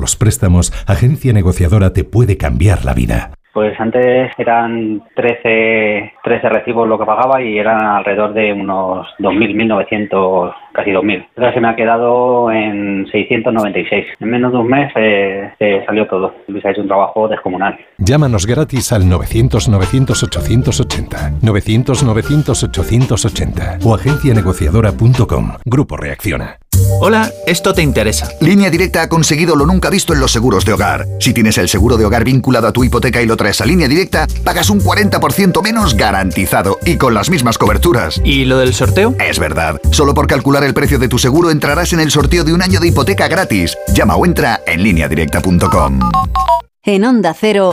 nuevos préstamos, Agencia Negociadora te puede cambiar la vida. Pues antes eran 13 recibos lo que pagaba y eran alrededor de unos 2.000, 1.900, casi 2.000. Ahora se me ha quedado en 696. En menos de un mes salió todo. Luis ha hecho un trabajo descomunal. Llámanos gratis al 900-900-880, 900-900-880 o agencianegociadora.com. Grupo Reacciona. Hola, esto te interesa. Línea Directa ha conseguido lo nunca visto en los seguros de hogar. Si tienes el seguro de hogar vinculado a tu hipoteca y lo traes a Línea Directa, pagas un 40% menos garantizado y con las mismas coberturas. ¿Y lo del sorteo? Es verdad. Solo por calcular el precio de tu seguro entrarás en el sorteo de un año de hipoteca gratis. Llama o entra en lineadirecta.com. En Onda Cero.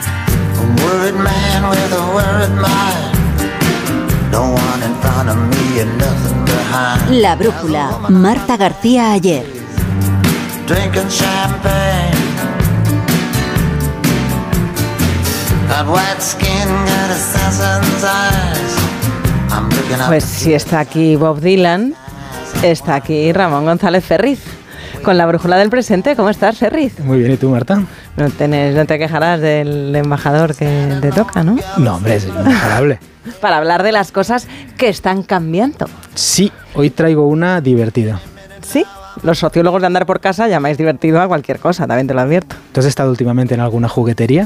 La Brújula, Marta García Ayer. Pues si está aquí Bob Dylan, está aquí Ramón González Ferriz. Con la brújula del presente, ¿cómo estás, Ferriz? Muy bien, ¿y tú, Marta? No te quejarás del embajador que te toca, ¿no? No, hombre, es imparable. Para hablar de las cosas que están cambiando. Sí, hoy traigo una divertida. ¿Sí? Los sociólogos de andar por casa llamáis divertido a cualquier cosa, también te lo advierto. ¿Tú has estado últimamente en alguna juguetería?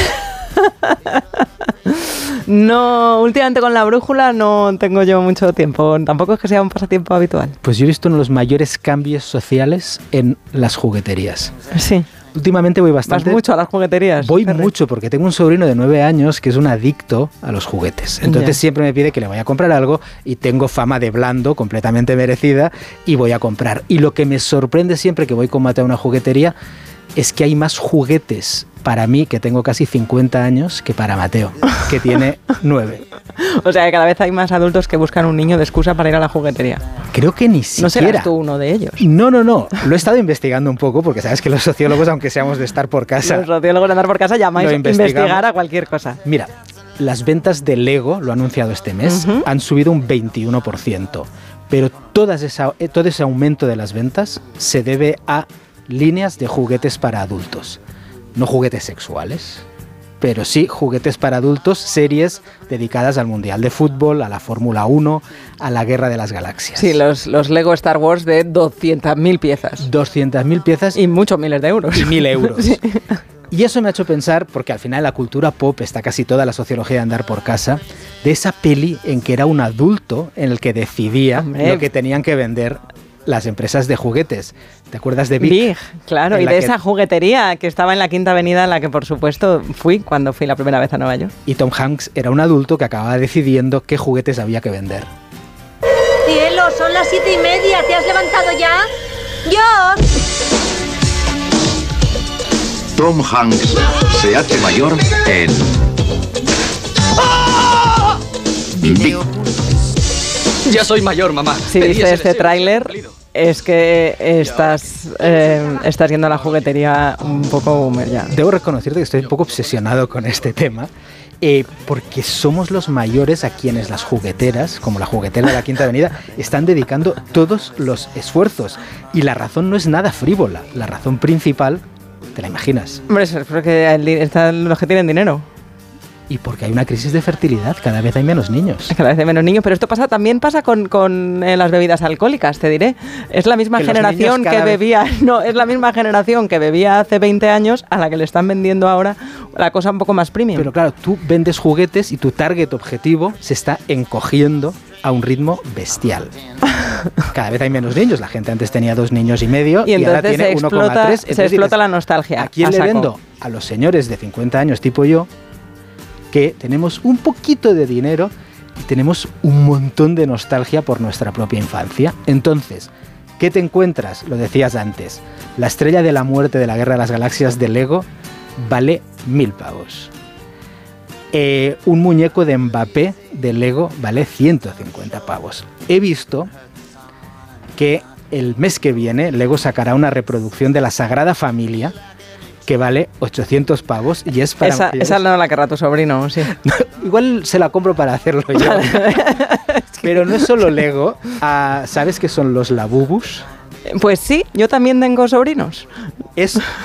No, últimamente con la brújula no tengo yo mucho tiempo. Tampoco es que sea un pasatiempo habitual. Pues yo he visto uno de los mayores cambios sociales en las jugueterías. Sí. Últimamente voy bastante. ¿Vas mucho a las jugueterías? Voy mucho porque tengo un sobrino de 9 años que es un adicto a los juguetes. Entonces siempre me pide que le vaya a comprar algo y tengo fama de blando completamente merecida y voy a comprar. Y lo que me sorprende siempre que voy con Mateo a una juguetería es que hay más juguetes para mí, que tengo casi 50 años, que para Mateo, que tiene 9. O sea que cada vez hay más adultos que buscan un niño de excusa para ir a la juguetería. Creo que ni siquiera. ¿No serás tú uno de ellos? No. Lo he estado investigando un poco, porque sabes que los sociólogos, aunque seamos de estar por casa... Los sociólogos de andar por casa llamáis a investigar a cualquier cosa. Mira, las ventas de Lego, lo ha anunciado este mes, han subido un 21%. Pero todo ese aumento de las ventas se debe a líneas de juguetes para adultos. No juguetes sexuales, pero sí juguetes para adultos, series dedicadas al Mundial de Fútbol, a la Fórmula 1, a la Guerra de las Galaxias. Sí, los Lego Star Wars de 200.000 piezas. 200.000 piezas. Y muchos miles de euros. Y 1.000 euros. Sí. Y eso me ha hecho pensar, porque al final la cultura pop está casi toda la sociología de andar por casa, de esa peli en que era un adulto en el que decidía lo que tenían que vender las empresas de juguetes. ¿Te acuerdas de Big? Big, claro, y de esa juguetería que estaba en la Quinta Avenida, en la que por supuesto fui cuando fui la primera vez a Nueva York. Y Tom Hanks era un adulto que acababa decidiendo qué juguetes había que vender. Cielo, son las 7:30, ¿te has levantado ya? ¡George! Tom Hanks se hace mayor en... Big. Ya soy mayor, mamá. Si viste este tráiler, es que estás yendo a la juguetería un poco boomer ya. Debo reconocerte que estoy un poco obsesionado con este tema, porque somos los mayores a quienes las jugueteras, como la juguetera de la Quinta Avenida, están dedicando todos los esfuerzos. Y la razón no es nada frívola. La razón principal, ¿te la imaginas? Hombre, es porque están los que tienen dinero. Y porque hay una crisis de fertilidad, cada vez hay menos niños. Cada vez hay menos niños, pero esto también pasa con las bebidas alcohólicas, te diré. Es la misma generación que bebía, es la misma generación que bebía hace 20 años a la que le están vendiendo ahora la cosa un poco más premium. Pero claro, tú vendes juguetes y tu target objetivo se está encogiendo a un ritmo bestial. Cada vez hay menos niños, la gente antes tenía 2,5 niños y ahora tiene 1,3. Se explota la nostalgia. ¿A quién le vendo? A los señores de 50 años tipo yo, que tenemos un poquito de dinero y tenemos un montón de nostalgia por nuestra propia infancia. Entonces, ¿qué te encuentras? Lo decías antes, la estrella de la muerte de la Guerra de las Galaxias de Lego vale 1.000 pavos. Un muñeco de Mbappé de Lego vale 150 pavos. He visto que el mes que viene Lego sacará una reproducción de la Sagrada Familia que vale 800 pavos y es para... Esa no la querrá tu sobrino, sí. Igual se la compro para hacerlo yo. Pero no es solo Lego. ¿Sabes qué son los Labubus? Pues sí, yo también tengo sobrinos. Es